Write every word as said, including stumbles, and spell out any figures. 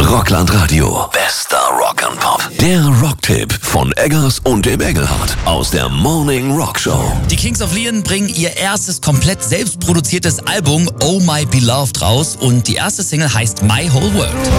Rockland Radio. Bester Rock and Pop. Der Rocktipp von Eggers und dem Engelhardt aus der Morning Rock Show. Die Kings of Leon bringen ihr erstes komplett selbst produziertes Album Oh My Beloved raus und die erste Single heißt My Whole World.